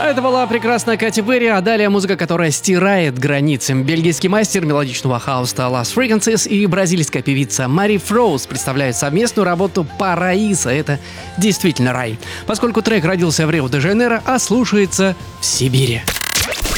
Это была прекрасная Кати Перри, а далее музыка, которая стирает границы. Бельгийский мастер мелодичного хауса Lost Frequencies и бразильская певица Мари Фроуз представляют совместную работу «Параиса». Это действительно рай, поскольку трек родился в Рио-де-Жанейро, а слушается в Сибири.